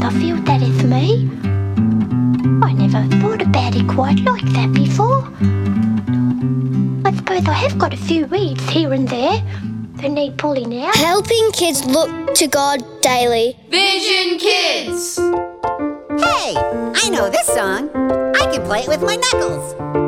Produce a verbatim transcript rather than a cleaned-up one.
I feel that is me. I never thought about it quite like that before. I suppose I have got a few weeds here and there that need pulling out. Helping kids look to God daily. Vision Kids! Hey, I know this song. I can play it with my knuckles.